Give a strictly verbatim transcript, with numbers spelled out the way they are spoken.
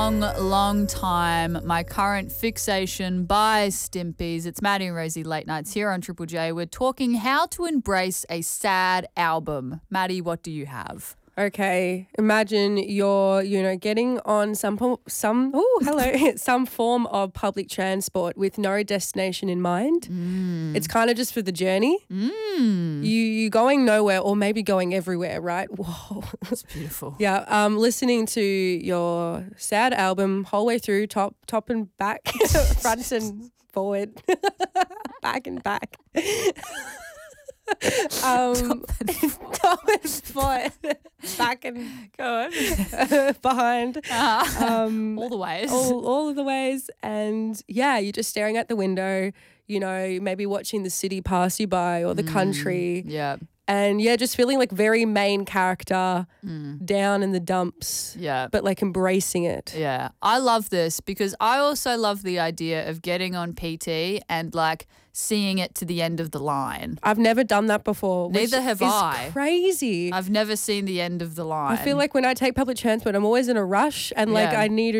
Long, long time. My current fixation by Stimpies. It's Maddie and Rosie Late Nights here on Triple J. We're talking how to embrace a sad album. Maddie, what do you have? Okay, imagine you're, you know, getting on some po- some oh hello some form of public transport with no destination in mind. Mm. It's kind of just for the journey. Mm. You you going nowhere or maybe going everywhere, right? Whoa, That's beautiful. yeah. Um, listening to your sad album whole way through, top top and back, front and forward, back and back. um, top and forward, back and Go on. behind, Uh, um, all the ways. all all of the ways, and yeah, you're just staring at the window. You know, maybe watching the city pass you by or the country, Yeah. and yeah, just feeling like very main character, Mm. down in the dumps, Yeah. but like embracing it. Yeah, I love this because I also love the idea of getting on P T and like seeing it to the end of the line. I've never done that before. which Neither have is I. Crazy. I've never seen the end of the line. I feel like when I take public transport, I'm always in a rush and like Yeah. I need